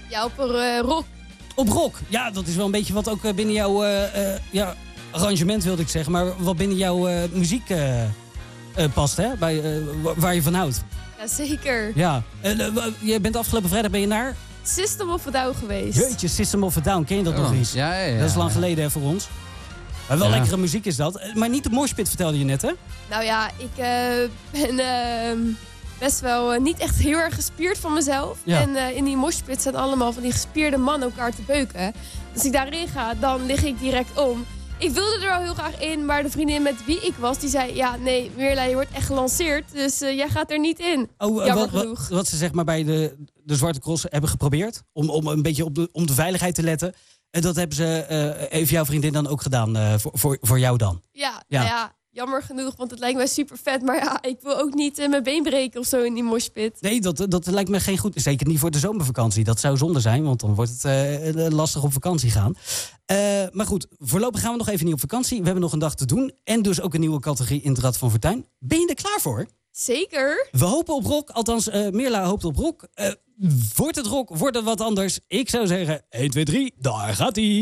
Ja, op rock. Op rock? Ja, dat is wel een beetje wat ook binnen jouw arrangement wilde ik zeggen. Maar wat binnen jouw muziek past, hè? Waar je van houdt. Jazeker. Ja. Je bent afgelopen vrijdag naar... System of a Down geweest. Jeetje, System of a Down. Ken je dat nog eens? Ja. Dat is lang geleden hè, voor ons. Maar wel lekkere muziek is dat. Maar niet de moshpit vertelde je net, hè? Nou ja, ik ben best wel niet echt heel erg gespierd van mezelf. Ja. En in die moshpit zijn allemaal van die gespierde mannen elkaar te beuken. Als ik daarin ga, dan lig ik direct om. Ik wilde er wel heel graag in, maar de vriendin met wie ik was, die zei... Ja, nee, Mirla, je wordt echt gelanceerd, dus jij gaat er niet in. Jammer genoeg. Wat ze zeg maar bij de Zwarte Cross hebben geprobeerd... om een beetje op de veiligheid te letten... En dat hebben ze, heeft jouw vriendin dan ook gedaan voor jou dan? Ja, nou ja, jammer genoeg, want het lijkt mij super vet. Maar ja, ik wil ook niet mijn been breken of zo in die moshpit. Nee, dat lijkt me geen goed. Zeker niet voor de zomervakantie. Dat zou zonde zijn, want dan wordt het lastig op vakantie gaan. Maar goed, voorlopig gaan we nog even niet op vakantie. We hebben nog een dag te doen. En dus ook een nieuwe categorie in het Rad van Fortuin. Ben je er klaar voor? Zeker. We hopen op rock. Althans, Mirla hoopt op rock. Wordt het rock? Wordt het wat anders? Ik zou zeggen, 1, 2, 3, daar gaat-ie.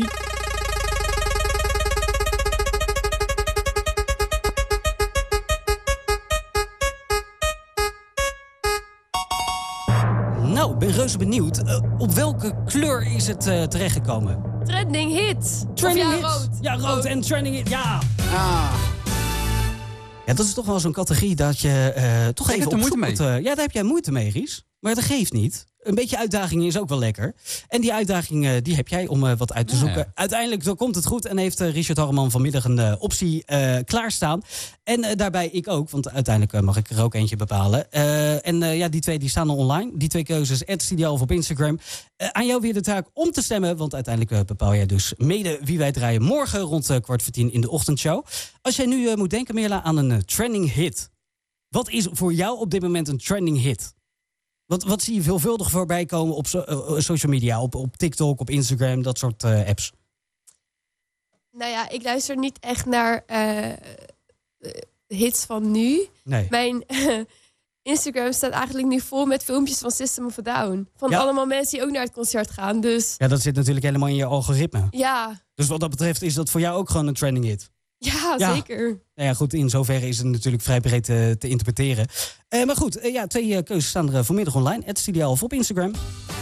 Nou, ik ben reuze benieuwd. Op welke kleur is het terechtgekomen? Trending hit. Trending hit. Rood. Ja, rood en trending hit. Ja. Ah. Ja, dat is toch wel zo'n categorie dat je toch even op zoek moet. Ja, daar heb jij moeite mee, Ries. Maar dat geeft niet. Een beetje uitdaging is ook wel lekker. En die uitdaging die heb jij om wat uit te zoeken. Ja. Uiteindelijk komt het goed en heeft Richard Harreman vanmiddag een optie klaarstaan. En daarbij ik ook, want uiteindelijk mag ik er ook eentje bepalen. Die twee die staan al online. Die twee keuzes, @Studio of op Instagram. Aan jou weer de taak om te stemmen. Want uiteindelijk bepaal jij dus mede wie wij draaien morgen rond 9:15 in de ochtendshow. Als jij nu moet denken, Mirla, aan een trending hit. Wat is voor jou op dit moment een trending hit? Wat zie je veelvuldig voorbij komen op social media? Op TikTok, op Instagram, dat soort apps? Nou ja, ik luister niet echt naar hits van nu. Nee. Mijn Instagram staat eigenlijk nu vol met filmpjes van System of a Down. Van allemaal mensen die ook naar het concert gaan. Dus... Ja, dat zit natuurlijk helemaal in je algoritme. Ja. Dus wat dat betreft is dat voor jou ook gewoon een trending hit? Ja, zeker. Nou ja, goed, in zoverre is het natuurlijk vrij breed te interpreteren. Maar goed, twee keuzes staan er vanmiddag online. @Studio of op Instagram.